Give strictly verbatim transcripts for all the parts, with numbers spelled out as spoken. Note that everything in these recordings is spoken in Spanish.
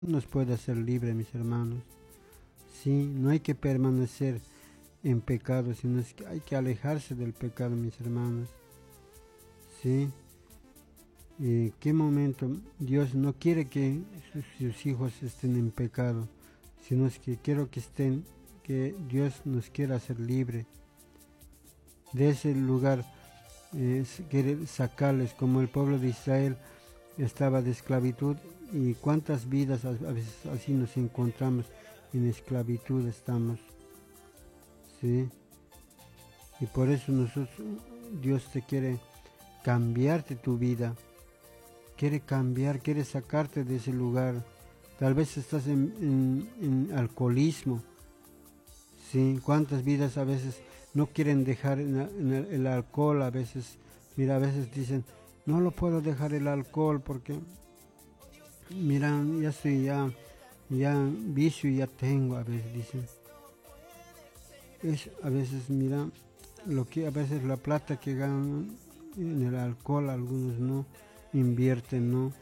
nos puede hacer libre, mis hermanos. Sí, no hay que permanecer en pecado, sino es que hay que alejarse del pecado, mis hermanos. Sí. ¿En qué momento Dios no quiere que sus, sus hijos estén en pecado, sino es que quiero que estén, que Dios nos quiera hacer libre de ese lugar, eh, quiere sacarles, como el pueblo de Israel estaba de esclavitud, y cuántas vidas a veces así nos encontramos, en esclavitud estamos, ¿sí? Y por eso nosotros, Dios te quiere cambiarte tu vida, quiere cambiar, quiere sacarte de ese lugar. Tal vez estás en, en, en alcoholismo, ¿sí? Cuántas vidas a veces no quieren dejar en, en el, el alcohol, a veces, mira, a veces dicen, no lo puedo dejar el alcohol porque, mira, ya estoy, ya, ya vicio ya tengo, a veces dicen. Es, a veces, mira, lo que a veces la plata que ganan en el alcohol, algunos no invierten, ¿no?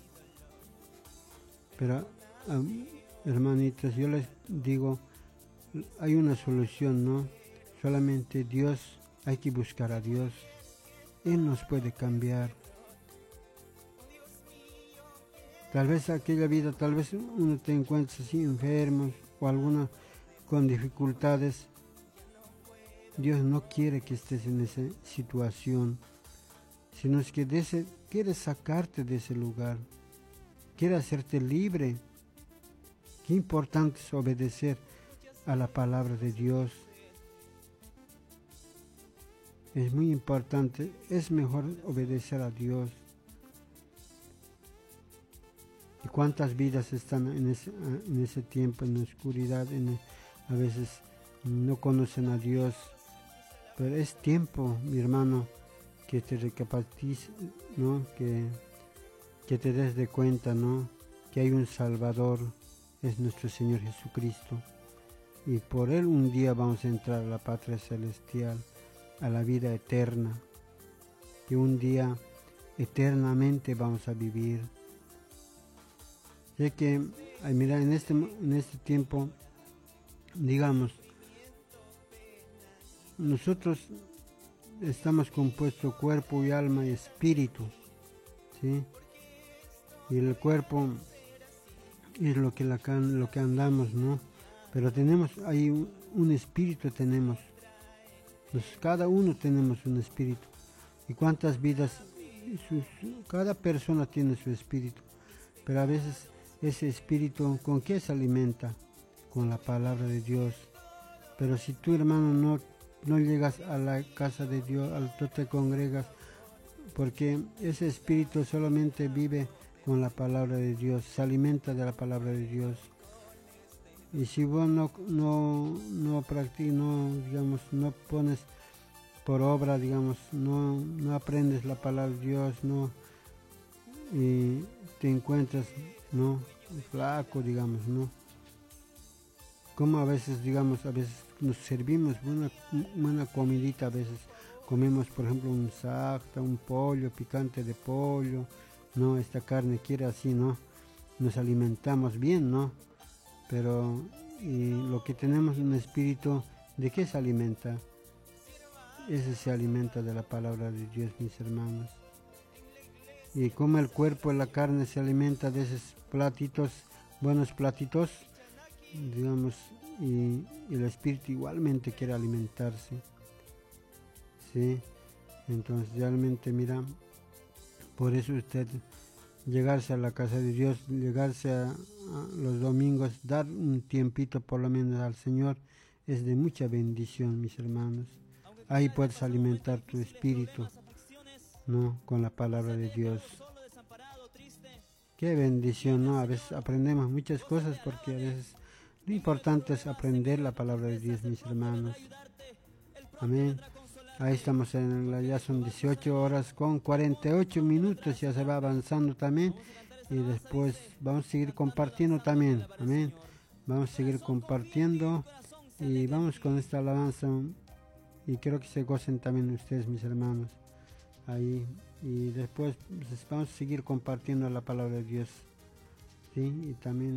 Pero, um, hermanitas, yo les digo, hay una solución, ¿no? Solamente Dios, hay que buscar a Dios. Él nos puede cambiar. Tal vez aquella vida, tal vez uno te encuentres así enfermo o alguna con dificultades. Dios no quiere que estés en esa situación, sino es que de ese, quiere sacarte de ese lugar, quiere hacerte libre. Qué importante es obedecer a la palabra de Dios. Es muy importante, es mejor obedecer a Dios. ¿Y cuántas vidas están en ese, en ese tiempo, en la oscuridad? En, a veces no conocen a Dios. Pero es tiempo, mi hermano, que te recapacites, ¿no? Que, que te des de cuenta, ¿no? Que hay un Salvador, es nuestro Señor Jesucristo. Y por Él un día vamos a entrar a la patria celestial, a la vida eterna. Que un día eternamente vamos a vivir. Sé que, ay, mira, en este, en este tiempo, digamos, nosotros estamos compuestos cuerpo y alma y espíritu, ¿sí? Y el cuerpo es lo que, la, lo que andamos, ¿no? Pero tenemos, hay un, un espíritu tenemos. Pues cada uno tenemos un espíritu. ¿Y cuántas vidas? Sus, cada persona tiene su espíritu. Pero a veces ese espíritu, ¿con qué se alimenta? Con la palabra de Dios. Pero si tú, hermano, no, no llegas a la casa de Dios, tú te congregas, porque ese espíritu solamente vive con la palabra de Dios, se alimenta de la palabra de Dios. Y si vos no, no, no practicas, no, digamos, no pones por obra, digamos, no, no aprendes la palabra de Dios, no, y te encuentras, no, flaco, digamos, no. Como a veces, digamos, a veces nos servimos una, una comidita, a veces comemos, por ejemplo, un sacta, un pollo, picante de pollo, no, esta carne quiere así, ¿no? Nos alimentamos bien, ¿no? Pero y lo que tenemos un espíritu, ¿de qué se alimenta? Ese se alimenta de la palabra de Dios, mis hermanos. Y como el cuerpo y la carne se alimenta de esos platitos, buenos platitos, digamos, y, y el espíritu igualmente quiere alimentarse, ¿sí? Entonces realmente, mira, por eso usted llegarse a la casa de Dios, llegarse a, a los domingos, dar un tiempito por lo menos al Señor, es de mucha bendición, mis hermanos. Ahí puedes alimentar tu espíritu, ¿no? Con la palabra de Dios. Qué bendición, ¿no? A veces aprendemos muchas cosas porque a veces lo importante es aprender la palabra de Dios, mis hermanos. Amén. Ahí estamos, en la, ya son dieciocho horas con cuarenta y ocho minutos, ya se va avanzando también. Y después vamos a seguir compartiendo también. Amén. Vamos a seguir compartiendo y vamos con esta alabanza. Y quiero que se gocen también ustedes, mis hermanos. Ahí. Y después pues, vamos a seguir compartiendo la palabra de Dios. ¿sí? Y también